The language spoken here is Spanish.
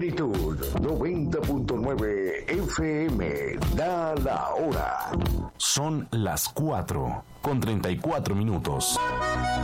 Plenitud 90.9 FM. Da la hora. Son las 4:34.